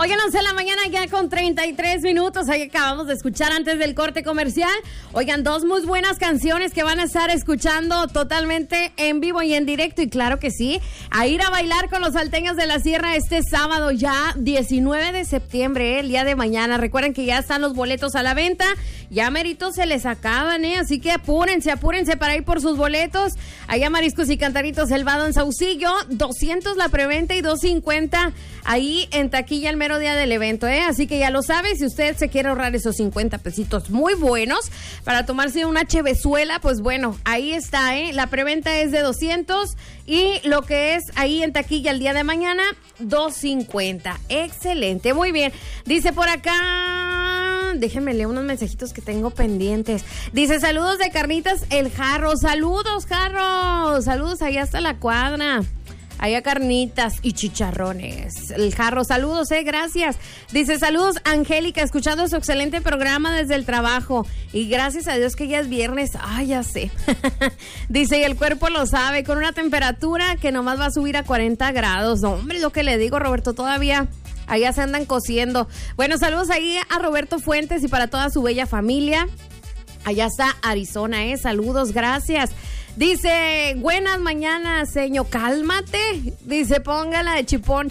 Oigan, 11 de la mañana ya con 33 minutos. Ahí acabamos de escuchar antes del corte comercial. Oigan, dos muy buenas canciones que van a estar escuchando totalmente en vivo y en directo. Y claro que sí, a ir a bailar con los salteños de la sierra este sábado ya 19 de septiembre, el día de mañana. Recuerden que ya están los boletos a la venta. Ya meritos se les acaban, así que apúrense para ir por sus boletos. Allá Mariscos y Cantaritos El Vado en Saucillo, 200 la preventa y 250 ahí en taquilla el mero día del evento, así que ya lo sabe, si usted se quiere ahorrar esos 50 pesitos muy buenos para tomarse una chevezuela, pues bueno, ahí está, la preventa es de 200 y lo que es ahí en taquilla el día de mañana, 250. Excelente, muy bien. Dice por acá, déjenme leer unos mensajitos que tengo pendientes. Dice, saludos de Carnitas El Jarro. Saludos, Jarro. Saludos allá hasta la cuadra. Allá carnitas y chicharrones. El Jarro, saludos, gracias. Dice, saludos, Angélica, escuchando su excelente programa desde el trabajo. Y gracias a Dios que ya es viernes. Ay, ya sé. Dice, y el cuerpo lo sabe, con una temperatura que nomás va a subir a 40 grados. No, hombre, lo que le digo, Roberto, todavía allá se andan cociendo. Bueno, saludos ahí a Roberto Fuentes y para toda su bella familia. Allá está Arizona, saludos, gracias. Dice, buenas mañanas, señor, cálmate. Dice, póngala de Chipón,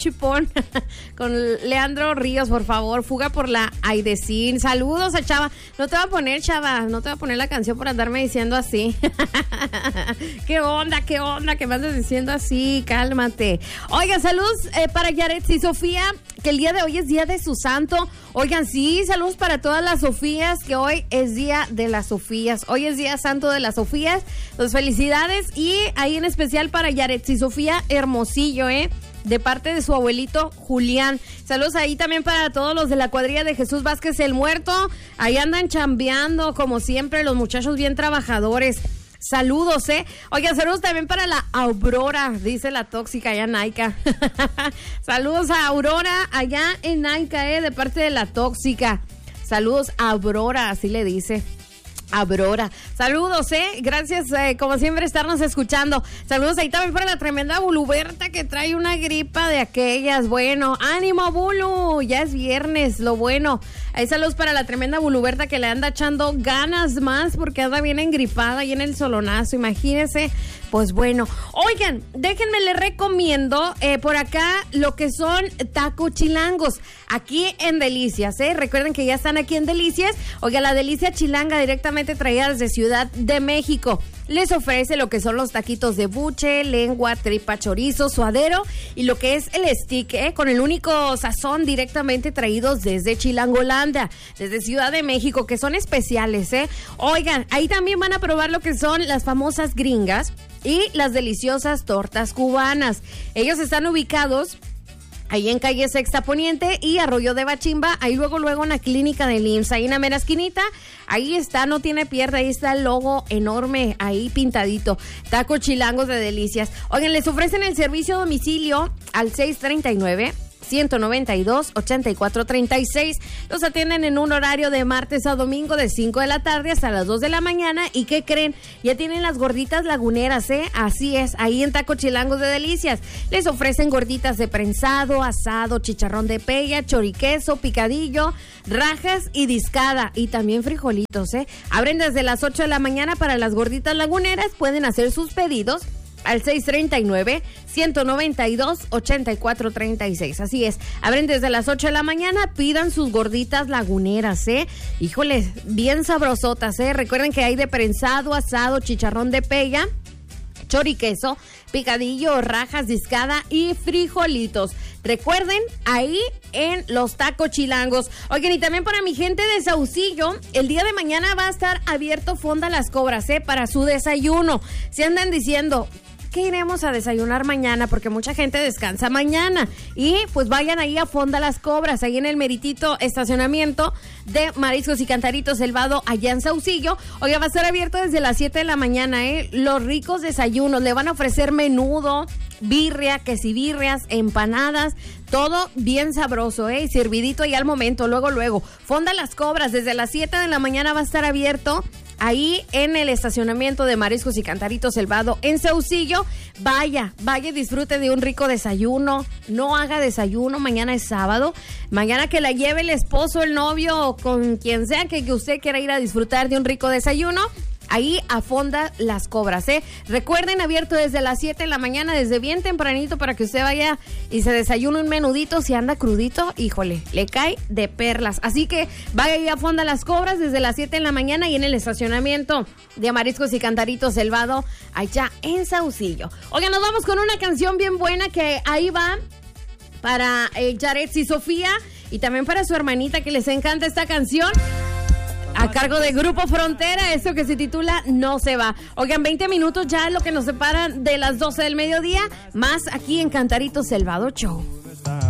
con Leandro Ríos, por favor, Fuga por la Aidecín. Saludos a Chava. No te va a poner, Chava, no te va a poner la canción por andarme diciendo así. ¿Qué onda, que me andas diciendo así? Cálmate. Oiga, saludos para Yaretsi y Sofía, que el día de hoy es día de su santo. Oigan, sí, saludos para todas las Sofías, que hoy es día de las Sofías. Hoy es día santo de las Sofías. Los felicidades y ahí en especial para Yaretsi Sofía Hermosillo, de parte de su abuelito Julián. Saludos ahí también para todos los de la cuadrilla de Jesús Vázquez el Muerto. Ahí andan chambeando, como siempre, los muchachos bien trabajadores. Saludos, Oigan, saludos también para la Aurora, dice la tóxica allá en Naica. Saludos a Aurora allá en Naica, de parte de la tóxica. Saludos a Aurora, así le dice. Aurora. Saludos, gracias como siempre estarnos escuchando. Saludos ahí también para la tremenda Buluberta que trae una gripa de aquellas. Bueno, ánimo Bulu, ya es viernes, lo bueno. Ahí saludos para la tremenda Buluberta que le anda echando ganas más porque anda bien engripada ahí en el solonazo, imagínense. Pues bueno, oigan, déjenme les recomiendo por acá lo que son tacos chilangos aquí en Delicias, Recuerden que ya están aquí en Delicias. Oiga, la Delicia Chilanga directamente traída desde Ciudad de México. Les ofrece lo que son los taquitos de buche, lengua, tripa, chorizo, suadero y lo que es el stick, con el único sazón directamente traídos desde Chilangolandia, desde Ciudad de México, que son especiales, Oigan, ahí también van a probar lo que son las famosas gringas y las deliciosas tortas cubanas. Ellos están ubicados ahí en calle Sexta Poniente y Arroyo de Bachimba, ahí luego en la clínica del IMSS, ahí en la mera esquinita, ahí está, no tiene pierde, ahí está el logo enorme, ahí pintadito, tacos chilangos de Delicias. Oigan, les ofrecen el servicio a domicilio al 639-192-8436. Los atienden en un horario de martes a domingo de 5 de la tarde hasta las 2 de la mañana. ¿Y qué creen? Ya tienen las gorditas laguneras, Así es, ahí en Tacos Chilangos de Delicias. Les ofrecen gorditas de prensado, asado, chicharrón de pella, choriqueso, picadillo, rajas y discada. Y también frijolitos, Abren desde las 8 de la mañana para las gorditas laguneras. Pueden hacer sus pedidos al 639-192-8436. Así es, abren desde las 8 de la mañana, pidan sus gorditas laguneras, Híjoles, bien sabrosotas, Recuerden que hay de prensado, asado, chicharrón de pella, choriqueso, picadillo, rajas, discada y frijolitos. Recuerden, ahí en los tacos chilangos. Oigan, y también para mi gente de Saucillo, el día de mañana va a estar abierto Fonda Las Cobras, para su desayuno. Se andan diciendo, ¿qué iremos a desayunar mañana? Porque mucha gente descansa mañana. Y pues vayan ahí a Fonda Las Cobras, ahí en el meritito estacionamiento de Mariscos y Cantaritos El Vado, allá en Saucillo. Oiga, va a estar abierto desde las 7 de la mañana, Los ricos desayunos. Le van a ofrecer menudo, birria, quesibirrias, empanadas, todo bien sabroso, y servidito ahí al momento, luego. Fonda Las Cobras, desde las 7 de la mañana va a estar abierto ahí en el estacionamiento de Mariscos y Cantaritos Selvado en Saucillo. Vaya y disfrute de un rico desayuno. No haga desayuno, mañana es sábado. Mañana que la lleve el esposo, el novio o con quien sea que usted quiera ir a disfrutar de un rico desayuno. Ahí a Fonda Las Cobras, ¿eh? Recuerden, abierto desde las 7 de la mañana, desde bien tempranito, para que usted vaya y se desayune un menudito. Si anda crudito, híjole, le cae de perlas. Así que vaya ahí a Fonda Las Cobras desde las 7 de la mañana y en el estacionamiento de Mariscos y Cantaritos Selvado, allá en Saucillo. Oigan, nos vamos con una canción bien buena que ahí va para Yaretsi y Sofía y también para su hermanita que les encanta esta canción. A cargo de Grupo Frontera, esto que se titula No se va. Oigan, 20 minutos ya es lo que nos separa de las 12 del mediodía, más aquí en Cantaritos Selvado Show.